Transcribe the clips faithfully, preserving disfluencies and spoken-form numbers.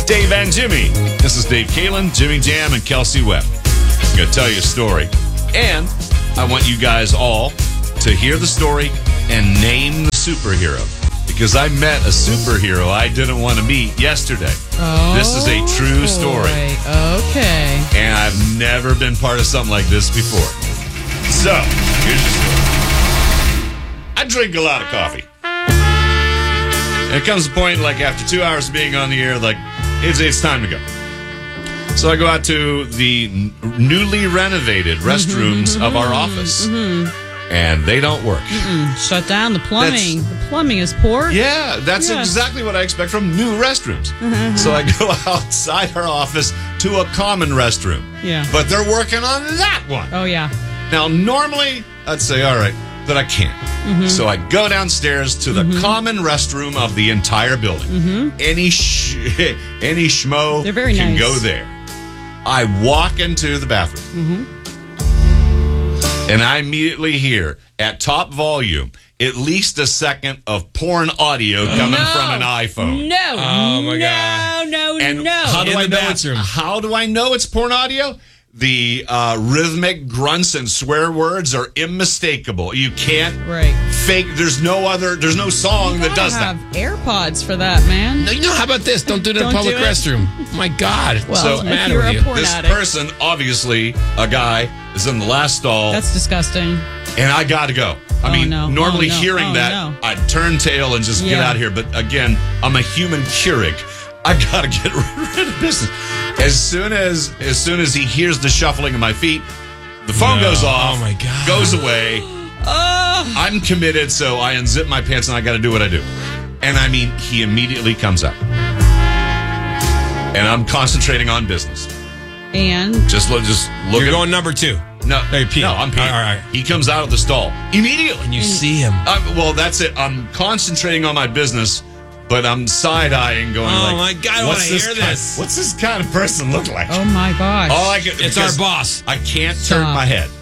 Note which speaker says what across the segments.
Speaker 1: Dave and Jimmy. This is Dave Kalen, Jimmy Jam, and Kelsey Webb. I'm going to tell you a story. And I want you guys all to hear the story and name the superhero. Because I met a superhero I didn't want to meet yesterday.
Speaker 2: Oh,
Speaker 1: this is a true story.
Speaker 2: Boy. Okay.
Speaker 1: And I've never been part of something like this before. So, here's your story. I drink a lot of coffee. And it comes to the point, like, after two hours of being on the air, like, it's, it's time to go. So I go out to the n- newly renovated restrooms of our office.
Speaker 2: Mm-hmm.
Speaker 1: And they don't work.
Speaker 2: Mm-mm. Shut down the plumbing.
Speaker 1: That's,
Speaker 2: the plumbing is poor.
Speaker 1: Yeah, that's
Speaker 2: yeah.
Speaker 1: exactly what I expect from new restrooms.
Speaker 2: Mm-hmm.
Speaker 1: So I go outside our office to a common restroom.
Speaker 2: Yeah.
Speaker 1: But they're working on that one.
Speaker 2: Oh, yeah.
Speaker 1: Now, normally, I'd say, all right, but I can't. Mm-hmm. So I go downstairs to the mm-hmm. common restroom of the entire building.
Speaker 2: Mm-hmm.
Speaker 1: Any sh- any schmo
Speaker 2: they're very
Speaker 1: can
Speaker 2: nice.
Speaker 1: go there. I walk into the bathroom.
Speaker 2: Mm-hmm.
Speaker 1: And I immediately hear, at top volume, at least a second of porn audio coming
Speaker 2: no,
Speaker 1: from an iPhone.
Speaker 2: No.
Speaker 3: Oh, my
Speaker 2: no,
Speaker 3: God.
Speaker 2: No, no,
Speaker 1: and
Speaker 2: no.
Speaker 1: How do
Speaker 3: In
Speaker 1: I
Speaker 3: the
Speaker 1: know
Speaker 3: bathroom.
Speaker 1: It's, how do I know it's porn audio? The uh, rhythmic grunts and swear words are unmistakable. You can't
Speaker 2: right.
Speaker 1: fake. There's no other. There's no song
Speaker 2: you
Speaker 1: that does
Speaker 2: have
Speaker 1: that.
Speaker 2: AirPods for that, man.
Speaker 3: No, you know, how about this? Don't do it in a
Speaker 2: Don't
Speaker 3: public
Speaker 2: do it.
Speaker 3: restroom. My God.
Speaker 2: Well,
Speaker 1: So,
Speaker 3: what's the
Speaker 2: if
Speaker 3: matter
Speaker 2: you're
Speaker 3: with
Speaker 2: a
Speaker 3: you?
Speaker 2: porn
Speaker 1: This
Speaker 2: addict.
Speaker 1: person, obviously, a guy, is in the last stall.
Speaker 2: That's disgusting.
Speaker 1: And I got to go. I
Speaker 2: Oh,
Speaker 1: mean,
Speaker 2: no.
Speaker 1: normally
Speaker 2: Oh, no.
Speaker 1: hearing
Speaker 2: Oh,
Speaker 1: that,
Speaker 2: no.
Speaker 1: I'd turn tail and just get
Speaker 2: Yeah.
Speaker 1: out of here. But again, I'm a human Keurig. I got to get rid of business. As soon as as soon as he hears the shuffling of my feet, the phone
Speaker 3: No.
Speaker 1: goes off,
Speaker 3: Oh, my God.
Speaker 1: goes away.
Speaker 2: Oh.
Speaker 1: I'm committed, so I unzip my pants and I got to do what I do. And I mean, he immediately comes out. And I'm concentrating on business.
Speaker 2: And?
Speaker 1: Just, look, just look
Speaker 3: You're
Speaker 1: at
Speaker 3: going number two.
Speaker 1: No,
Speaker 3: No, you're peeing.
Speaker 1: no, I'm peeing.
Speaker 3: All right, all right.
Speaker 1: He comes out of the stall immediately.
Speaker 3: And you see him.
Speaker 1: Uh, well, that's it. I'm concentrating on my business, but I'm side-eyeing going
Speaker 3: Oh,
Speaker 1: like,
Speaker 3: my God, I
Speaker 1: what's
Speaker 3: wanna hear
Speaker 1: kind-
Speaker 3: this.
Speaker 1: What's this kind of person look like?
Speaker 2: Oh, my gosh.
Speaker 1: All I can,
Speaker 3: It's
Speaker 1: because
Speaker 3: our boss.
Speaker 1: I can't
Speaker 2: Stop.
Speaker 1: turn my head.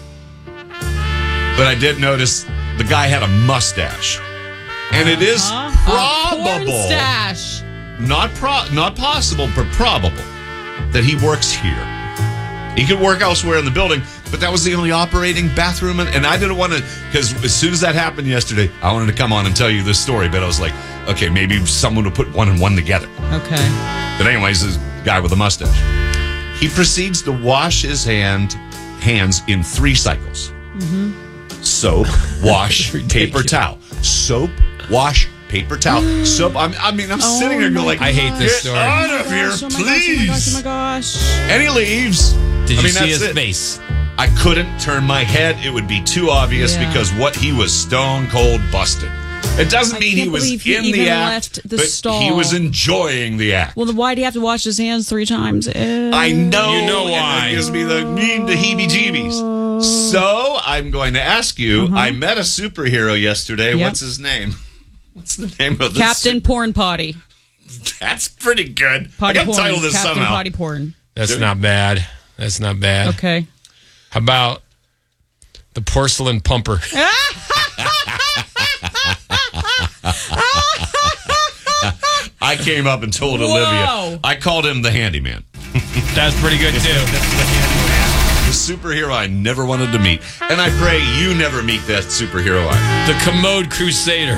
Speaker 1: But I did notice the guy had a mustache. And it is
Speaker 2: Uh-huh. A porn
Speaker 1: probable,
Speaker 2: stash.
Speaker 1: not pro- not possible, but probable, that he works here. He could work elsewhere in the building, but that was the only operating bathroom. And, and I didn't want to, because as soon as that happened yesterday, I wanted to come on and tell you this story. But I was like, okay, maybe someone will put one and one together.
Speaker 2: Okay.
Speaker 1: But anyways, this guy with a mustache. He proceeds to wash his hand hands in three cycles. Mm-hmm. Soap, wash, paper towel. Soap, wash, paper towel. Soap. I'm, I mean, I'm
Speaker 2: Oh
Speaker 1: sitting there going like,
Speaker 3: I hate this
Speaker 1: get
Speaker 3: story.
Speaker 1: out of here,
Speaker 2: Oh my
Speaker 1: please.
Speaker 2: gosh, oh my gosh, oh my gosh.
Speaker 1: And he leaves.
Speaker 3: Did
Speaker 1: I
Speaker 3: you
Speaker 1: mean,
Speaker 3: see
Speaker 1: that's
Speaker 3: his
Speaker 1: it.
Speaker 3: face?
Speaker 1: I couldn't turn my head. It would be too obvious
Speaker 2: Yeah.
Speaker 1: because what he was stone cold busted. It doesn't
Speaker 2: I
Speaker 1: mean he
Speaker 2: can't
Speaker 1: was
Speaker 2: believe he
Speaker 1: in the
Speaker 2: even
Speaker 1: act,
Speaker 2: left the
Speaker 1: but
Speaker 2: stall.
Speaker 1: he was enjoying the act.
Speaker 2: Well, then why do you have to wash his hands three times? Uh,
Speaker 1: I know.
Speaker 3: You know
Speaker 1: and
Speaker 3: why.
Speaker 1: It gives me the, the heebie-jeebies. So I'm going to ask you.
Speaker 2: Uh-huh.
Speaker 1: I met a superhero yesterday.
Speaker 2: Yep.
Speaker 1: What's his name? What's the name of this?
Speaker 2: Captain Porn Potty.
Speaker 1: That's pretty good.
Speaker 2: Potty
Speaker 1: I got to
Speaker 2: porn.
Speaker 1: title this
Speaker 2: Captain
Speaker 1: somehow.
Speaker 2: Potty Porn.
Speaker 3: That's not bad. That's not bad.
Speaker 2: Okay.
Speaker 3: How about the porcelain pumper?
Speaker 1: I came up and told
Speaker 2: Whoa.
Speaker 1: Olivia. I called him the handyman.
Speaker 3: That's pretty good, too.
Speaker 1: The superhero I never wanted to meet. And I pray you never meet that superhero either.
Speaker 3: The commode crusader.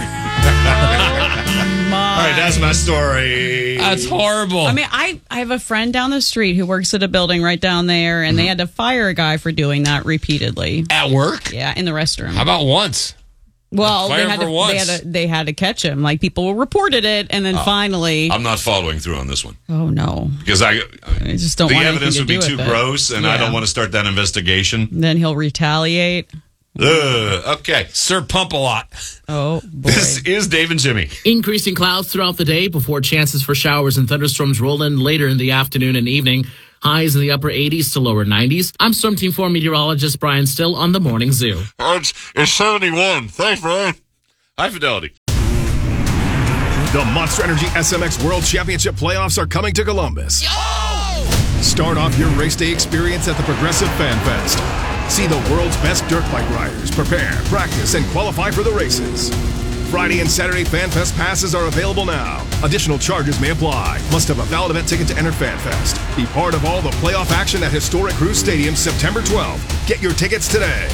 Speaker 1: All right, that's my story.
Speaker 3: That's horrible.
Speaker 2: I mean, I, I have a friend down the street who works at a building right down there, and they had to fire a guy for doing that repeatedly.
Speaker 3: At work?
Speaker 2: Yeah, in the restroom.
Speaker 3: How about once?
Speaker 2: Well,
Speaker 3: Fire
Speaker 2: they had,
Speaker 3: for
Speaker 2: to,
Speaker 3: once.
Speaker 2: they had to they had to catch him. Like people reported it, and then finally,
Speaker 1: I'm not following through on this one
Speaker 2: oh no,
Speaker 1: because I
Speaker 2: I just don't
Speaker 1: the
Speaker 2: want
Speaker 1: evidence
Speaker 2: anything
Speaker 1: would
Speaker 2: to
Speaker 1: be
Speaker 2: do
Speaker 1: too
Speaker 2: with it.
Speaker 1: gross, and I
Speaker 2: Yeah.
Speaker 1: don't want to start that investigation.
Speaker 2: Then he'll retaliate.
Speaker 1: Ugh, okay,
Speaker 3: Sir Pump a lot.
Speaker 2: Oh boy.
Speaker 1: this is Dave and Jimmy.
Speaker 4: Increasing clouds throughout the day before chances for showers and thunderstorms roll in later in the afternoon and evening. Highs in the upper eighties to lower nineties. I'm Storm Team four meteorologist Brian Still on the Morning Zoo.
Speaker 1: It's, it's seventy-one. Thanks, Brian. High fidelity.
Speaker 5: The Monster Energy S M X World Championship playoffs are coming to Columbus. Start off your race day experience at the Progressive Fan Fest. See the world's best dirt bike riders prepare, practice, and qualify for the races. Friday and Saturday FanFest passes are available now. Additional charges may apply. Must have a valid event ticket to enter FanFest. Be part of all the playoff action at historic Crew Stadium September twelfth. Get your tickets today.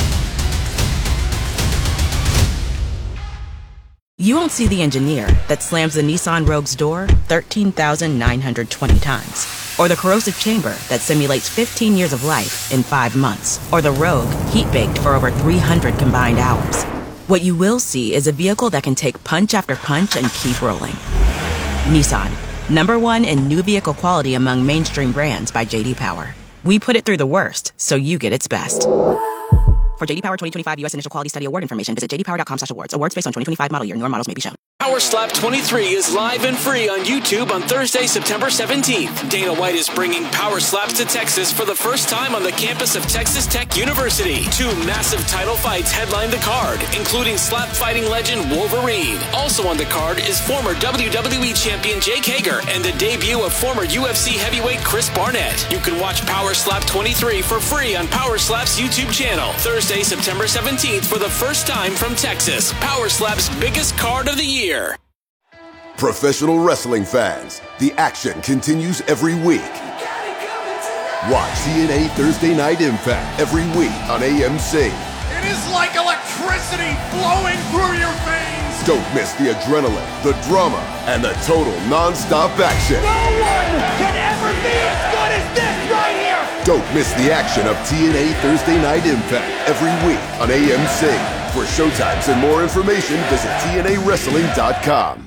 Speaker 6: You won't see the engineer that slams the Nissan Rogue's door thirteen thousand nine hundred twenty times. Or the corrosive chamber that simulates fifteen years of life in five months. Or the Rogue heat-baked for over three hundred combined hours. What you will see is a vehicle that can take punch after punch and keep rolling. Nissan, number one in new vehicle quality among mainstream brands by J D Power. We put it through the worst, so you get its best. For J D Power twenty twenty-five U S Initial Quality Study Award information, visit j d power dot com slash awards. Awards based on twenty twenty-five model year. Newer models may be shown.
Speaker 7: Power Slap twenty-three is live and free on YouTube on Thursday, September seventeenth. Dana White is bringing Power Slaps to Texas for the first time on the campus of Texas Tech University. Two massive title fights headline the card, including slap fighting legend Wolverine. Also on the card is former W W E champion Jake Hager and the debut of former U F C heavyweight Chris Barnett. You can watch Power Slap twenty-three for free on Power Slap's YouTube channel. Thursday, September seventeenth for the first time from Texas. Power Slap's biggest card of the year.
Speaker 8: Professional wrestling fans, the action continues every week. Watch T N A Thursday Night Impact every week on A M C.
Speaker 9: It is like electricity flowing through your veins.
Speaker 8: Don't miss the adrenaline, the drama, and the total non-stop action.
Speaker 9: No one can ever be as good as this right here.
Speaker 8: Don't miss the action of T N A Thursday Night Impact every week on A M C. For showtimes and more information, visit T N A wrestling dot com.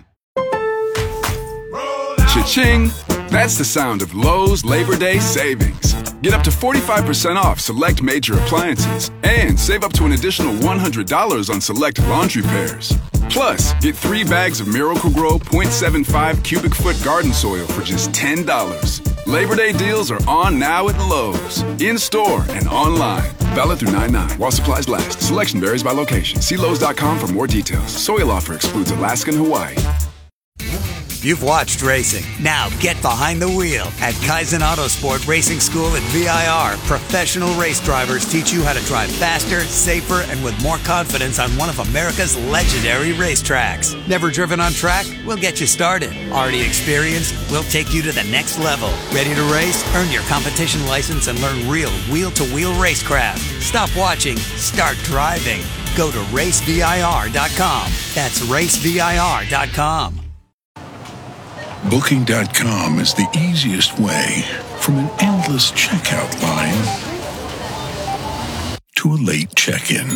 Speaker 10: Cha-ching! That's the sound of Lowe's Labor Day savings. Get up to forty-five percent off select major appliances and save up to an additional one hundred dollars on select laundry pairs. Plus, get three bags of Miracle-Gro point seven five cubic foot garden soil for just ten dollars. Labor Day deals are on now at Lowe's, in-store and online. Valid through nine nine while supplies last. Selection varies by location. See Lowe's dot com for more details. Soil offer excludes Alaska and Hawaii.
Speaker 11: You've watched racing. Now get behind the wheel. At Kaizen Autosport Racing School at V I R, professional race drivers teach you how to drive faster, safer, and with more confidence on one of America's legendary racetracks. Never driven on track? We'll get you started. Already experienced? We'll take you to the next level. Ready to race? Earn your competition license and learn real wheel-to-wheel racecraft. Stop watching. Start driving. Go to race V I R dot com. That's race V I R dot com.
Speaker 12: Booking dot com is the easiest way from an endless checkout line to a late check-in.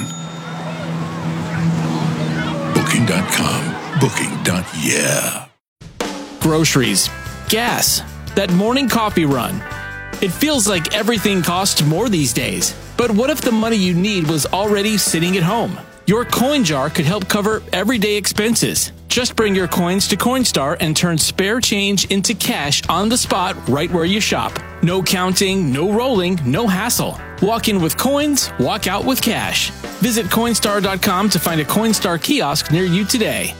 Speaker 12: Booking dot com. Booking. Yeah.
Speaker 13: Groceries, gas, that morning coffee run. It feels like everything costs more these days. But what if the money you need was already sitting at home? Your coin jar could help cover everyday expenses. Just bring your coins to Coinstar and turn spare change into cash on the spot right where you shop. No counting, no rolling, no hassle. Walk in with coins, walk out with cash. Visit Coinstar dot com to find a Coinstar kiosk near you today.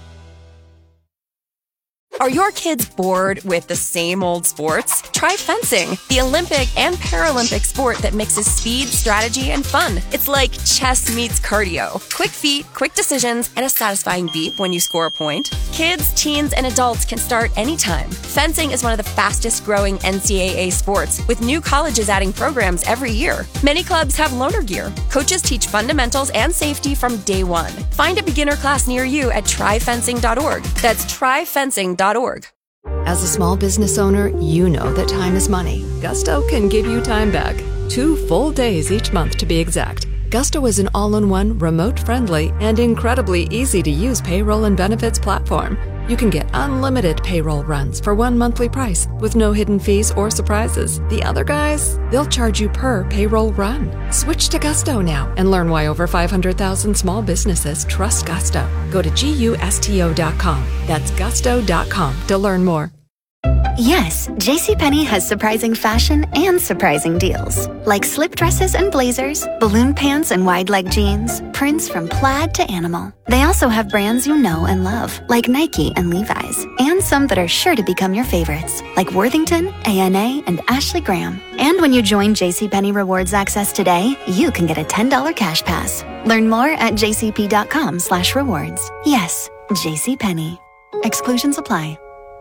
Speaker 14: Are your kids bored with the same old sports? Try fencing, the Olympic and Paralympic sport that mixes speed, strategy, and fun. It's like chess meets cardio. Quick feet, quick decisions, and a satisfying beep when you score a point. Kids, teens, and adults can start anytime. Fencing is one of the fastest growing N C double A sports, with new colleges adding programs every year. Many clubs have loaner gear. Coaches teach fundamentals and safety from day one. Find a beginner class near you at try fencing dot org. That's try fencing dot org.
Speaker 15: As a small business owner, you know that time is money. Gusto can give you time back. Two full days each month to be exact. Gusto is an all-in-one, remote-friendly, and incredibly easy-to-use payroll and benefits platform. You can get unlimited payroll runs for one monthly price with no hidden fees or surprises. The other guys, they'll charge you per payroll run. Switch to Gusto now and learn why over five hundred thousand small businesses trust Gusto. Go to gusto dot com. That's gusto dot com to learn more.
Speaker 16: Yes, JCPenney has surprising fashion and surprising deals. Like slip dresses and blazers, balloon pants and wide leg jeans, prints from plaid to animal. They also have brands you know and love, like Nike and Levi's, and some that are sure to become your favorites, like Worthington, A N A, and Ashley Graham. And when you join JCPenney Rewards Access today, you can get a ten dollars cash pass. Learn more at jcp.com slash rewards. Yes, JCPenney. Exclusions apply.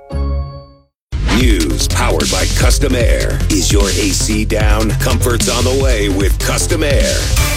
Speaker 17: News powered by Custom Air. Is your A C down? Comfort's on the way with Custom Air.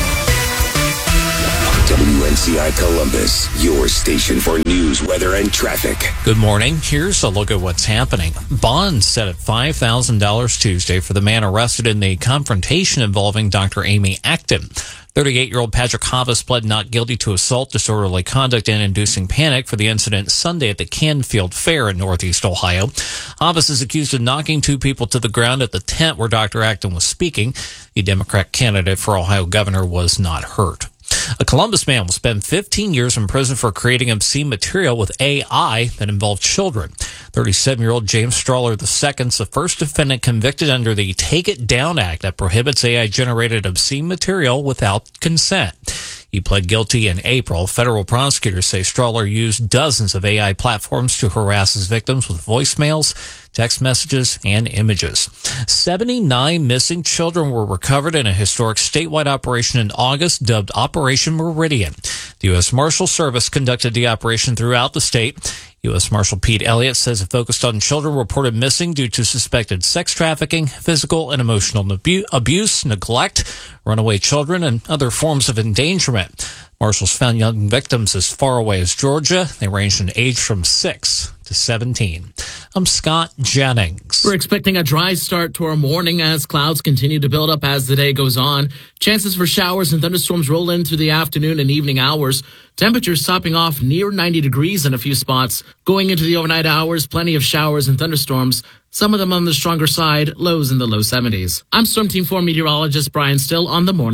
Speaker 17: W N C I Columbus, your station for news, weather, and traffic.
Speaker 18: Good morning. Here's a look at what's happening. Bond set at five thousand dollars Tuesday for the man arrested in the confrontation involving Doctor Amy Acton. thirty-eight-year-old Patrick Havas pled not guilty to assault, disorderly conduct, and inducing panic for the incident Sunday at the Canfield Fair in Northeast Ohio. Havas is accused of knocking two people to the ground at the tent where Doctor Acton was speaking. The Democrat candidate for Ohio governor was not hurt. A Columbus man will spend fifteen years in prison for creating obscene material with A I that involved children. thirty-seven-year-old James Strawler the second is the first defendant convicted under the Take It Down Act that prohibits A I-generated obscene material without consent. He pled guilty in April. Federal prosecutors say Strawler used dozens of A I platforms to harass his victims with voicemails, text messages, and images. seventy-nine missing children were recovered in a historic statewide operation in August dubbed Operation Meridian. The U S Marshal Service conducted the operation throughout the state. U S Marshal Pete Elliott says it focused on children reported missing due to suspected sex trafficking, physical and emotional abu- abuse, neglect, runaway children, and other forms of endangerment. Marshals found young victims as far away as Georgia. They ranged in age from six to seventeen. I'm Scott Jennings.
Speaker 4: We're expecting a dry start to our morning as clouds continue to build up as the day goes on. Chances for showers and thunderstorms roll in through the afternoon and evening hours. Temperatures topping off near ninety degrees in a few spots. Going into the overnight hours, plenty of showers and thunderstorms. Some of them on the stronger side, lows in the low seventies. I'm Storm Team four meteorologist Brian Still on the morning.